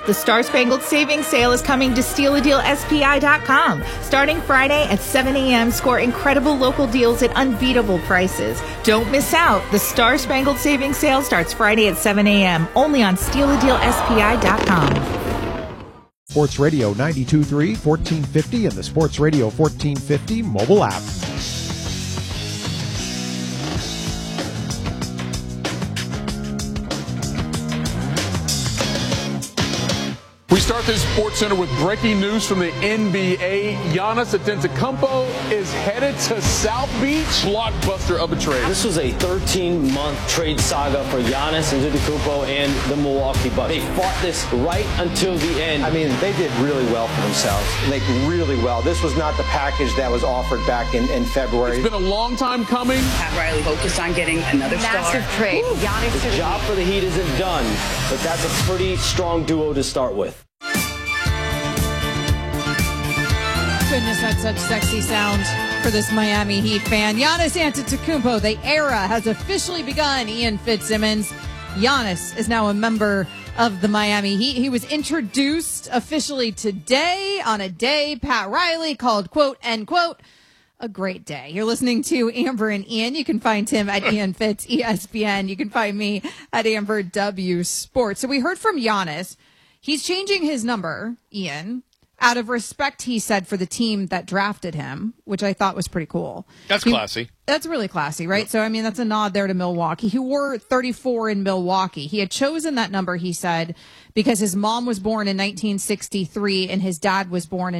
The Star Spangled Savings Sale is coming to StealADealSPI.com. Starting Friday at 7 a.m., score incredible local deals at unbeatable prices. Don't miss out. The Star Spangled Savings Sale starts Friday at 7 a.m., only on StealADealSPI.com. Sports Radio 92.3, 1450, and the Sports Radio 1450 mobile app. We start this Sports Center with breaking news from the NBA. Giannis Antetokounmpo is headed to South Beach. Blockbuster of a trade. This was a 13-month trade saga for Giannis Antetokounmpo and the Milwaukee Bucks. They fought this right until the end. I mean, they did really well for themselves. Like, really well. This was not the package that was offered back in February. It's been a long time coming. Pat Riley focused on getting another massive star. trade. Giannis The job for the Heat isn't done, but that's a pretty strong duo to start with. Goodness, that's such sexy sound for this Miami Heat fan. Giannis Antetokounmpo, the era has officially begun. Ian Fitzsimmons. Giannis is now a member of the Miami Heat. He was introduced officially today on a day Pat Riley called, quote, end quote, a great day. You're listening to Amber and Ian. You can find him at Ian Fitz, ESPN. You can find me at Amber W Sports. So we heard from Giannis. He's changing his number, Ian, out of respect, he said, for the team that drafted him, which I thought was pretty cool. That's classy. That's really classy, right? Yep. So, I mean, that's a nod there to Milwaukee. He wore 34 in Milwaukee. He had chosen that number, he said, because his mom was born in 1963 and his dad was born in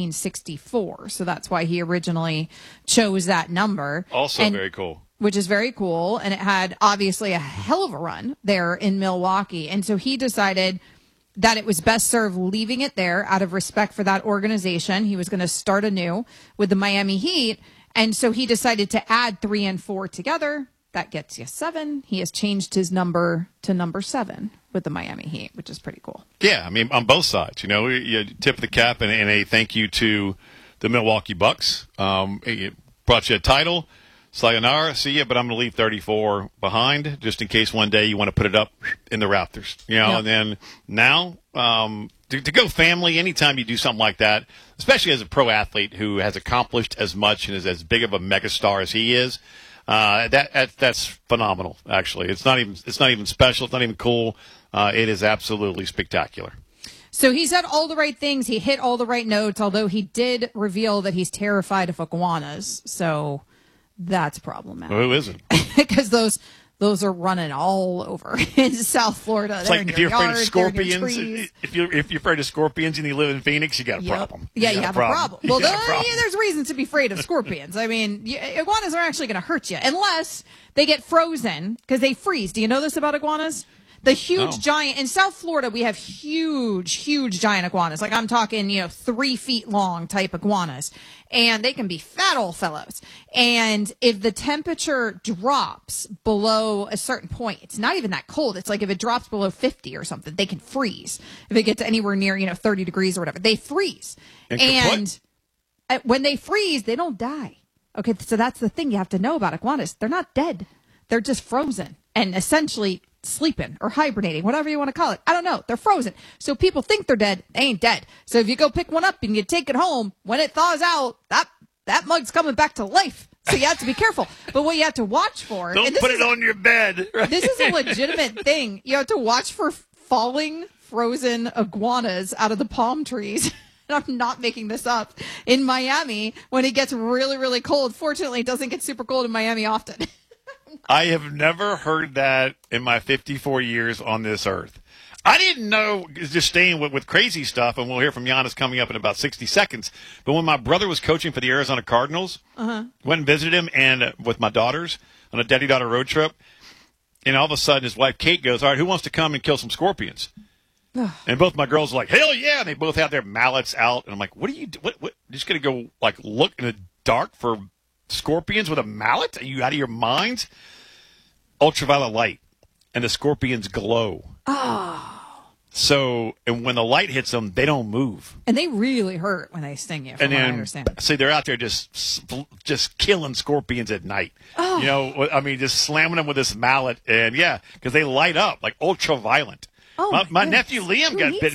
1964. So that's why he originally chose that number. Also very cool. Which is very cool. And it had obviously a hell of a run there in Milwaukee. And so he decided that it was best served leaving it there out of respect for that organization. He was going to start anew with the Miami Heat. And so he decided to add 3 and 4 together. That gets you 7. He has changed his number to number 7 with the Miami Heat, which is pretty cool. Yeah, I mean, on both sides. You know, you tip of the cap and a thank you to the Milwaukee Bucks. It brought you a title. Sayonara, see ya, but I'm going to leave 34 behind just in case one day you want to put it up in the Raptors. You know, And then now to go family, anytime you do something like that, especially as a pro athlete who has accomplished as much and is as big of a megastar as he is, that's phenomenal. Actually, it's not even special. It's not even cool. It is absolutely spectacular. So he said all the right things. He hit all the right notes, although he did reveal that he's terrified of iguanas. So that's problematic. Who isn't? Because those are running all over in South Florida. It's like if you're afraid of scorpions, if you're afraid of scorpions and you live in Phoenix, you got a problem. Yeah, you have a problem. Well, there's reasons to be afraid of scorpions. I mean, iguanas are actually going to hurt you unless they get frozen because they freeze. Do you know this about iguanas? The huge giant in South Florida, we have huge giant iguanas. Like I'm talking, 3 feet long type iguanas, and they can be fat old fellows. And if the temperature drops below a certain point, it's not even that cold. It's like if it drops below 50 or something, they can freeze. If it gets anywhere near 30 degrees or whatever, they freeze. And when they freeze, they don't die. Okay, so that's the thing you have to know about iguanas. They're not dead. They're just frozen and essentially sleeping or hibernating, whatever you want to call it. I don't know. They're frozen. So people think they're dead. They ain't dead. So if you go pick one up and you take it home, when it thaws out, that mug's coming back to life. So you have to be careful. But what you have to watch for... Don't put it on your bed. Right? This is a legitimate thing. You have to watch for falling frozen iguanas out of the palm trees. And I'm not making this up. In Miami, when it gets really, really cold. Fortunately, it doesn't get super cold in Miami often. I have never heard that in my 54 years on this earth. I didn't know, just staying with crazy stuff, and we'll hear from Giannis coming up in about 60 seconds, but when my brother was coaching for the Arizona Cardinals, went and visited him and with my daughters on a daddy-daughter road trip, and all of a sudden his wife Kate goes, all right, who wants to come and kill some scorpions? And both my girls are like, hell yeah, and they both have their mallets out, and I'm like, what are you doing? What? You're just going to go like look in the dark for scorpions with a mallet? Are you out of your minds? Ultraviolet light, and the scorpions glow. Oh. So, and when the light hits them, they don't move. And they really hurt when they sting you, from what I understand. See, they're out there just killing scorpions at night. Oh. I mean, just slamming them with this mallet, and because they light up like ultraviolet. Oh, my nephew Liam got bitten